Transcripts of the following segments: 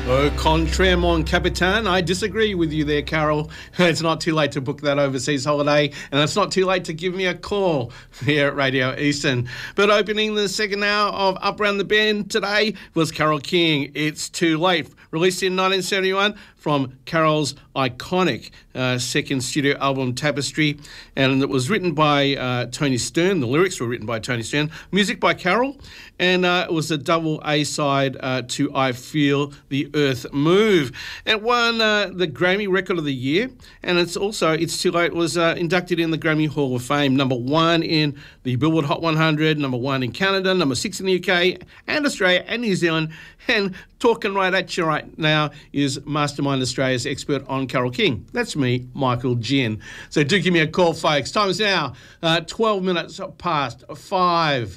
Au contraire, mon capitaine. I disagree with you there, Carol. It's not too late to book that overseas holiday, and it's not too late to give me a call here at Radio Eastern. But opening the second hour of Up Round the Bend today was Carole King, It's Too Late, released in 1971 from Carol's iconic second studio album Tapestry, and it was written by Tony Stern. The lyrics were written by Tony Stern, music by Carol, and it was a double A-side to I Feel the Earth Move. It won the Grammy Record of the Year, and it's also, It's Too Late, was inducted in the Grammy Hall of Fame, number 1 in the Billboard Hot 100, number 1 in Canada, number 6 in the UK and Australia and New Zealand. And talking right at you right now is Mastermind Australia's expert on Carole King. That's me, Michael Ginn. So do give me a call, folks. Time is now 12 minutes past 5.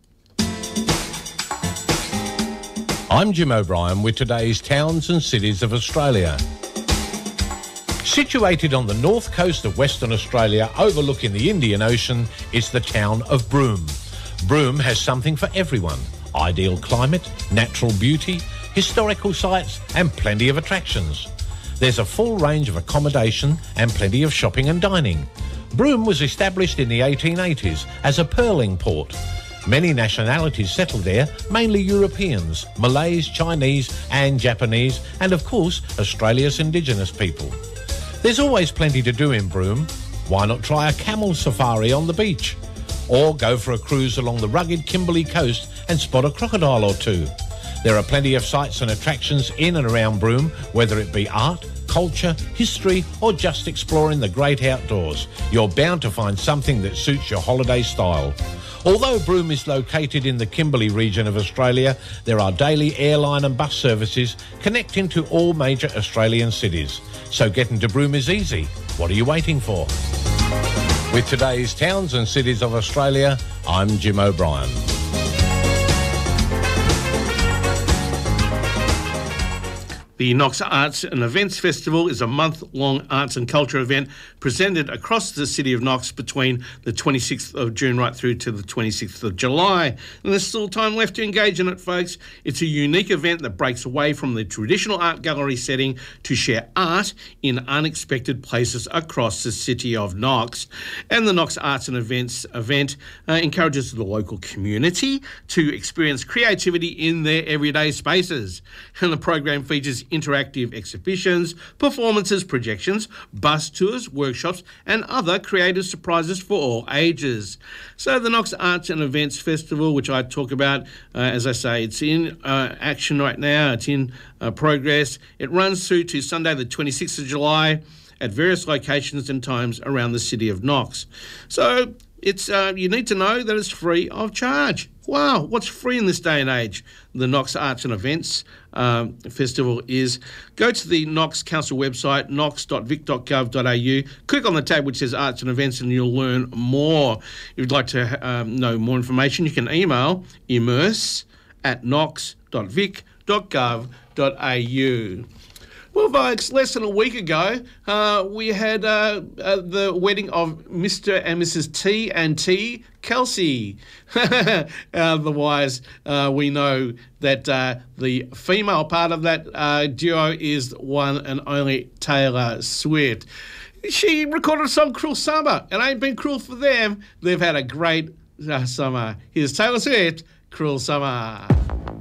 I'm Jim O'Brien with today's towns and cities of Australia. Situated on the north coast of Western Australia, overlooking the Indian Ocean, is the town of Broome. Broome has something for everyone. Ideal climate, natural beauty, historical sites and plenty of attractions. There's a full range of accommodation and plenty of shopping and dining. Broome was established in the 1880s as a pearling port. Many nationalities settled there, mainly Europeans, Malays, Chinese and Japanese, and of course Australia's Indigenous people. There's always plenty to do in Broome. Why not try a camel safari on the beach? Or go for a cruise along the rugged Kimberley coast and spot a crocodile or two. There are plenty of sights and attractions in and around Broome, whether it be art, culture, history or just exploring the great outdoors. You're bound to find something that suits your holiday style. Although Broome is located in the Kimberley region of Australia, there are daily airline and bus services connecting to all major Australian cities. So getting to Broome is easy. What are you waiting for? With today's towns and cities of Australia, I'm Jim O'Brien. The Knox Arts and Events Festival is a month-long arts and culture event presented across the city of Knox between the 26th of June right through to the 26th of July. And there's still time left to engage in it, folks. It's a unique event that breaks away from the traditional art gallery setting to share art in unexpected places across the city of Knox. And the Knox Arts and Events event encourages the local community to experience creativity in their everyday spaces. And the program features interactive exhibitions, performances, projections, bus tours, workshops and other creative surprises for all ages. So the Knox Arts and Events Festival, which I talk about, as I say, it's in action right now, it's in progress. It runs through to Sunday the 26th of July at various locations and times around the city of Knox. So it's you need to know that it's free of charge. Wow, what's free in this day and age? The Knox Arts and Events Festival is, go to the Knox Council website, knox.vic.gov.au, click on the tab which says Arts and Events and you'll learn more. If you'd like to know more information, you can email immerse@knox.vic.gov.au. Well, folks, less than a week ago, we had the wedding of Mr. and Mrs. T and T Kelsey. Otherwise, we know that the female part of that duo is one and only Taylor Swift. She recorded a song, Cruel Summer. It ain't been cruel for them. They've had a great summer. Here's Taylor Swift, Cruel Summer.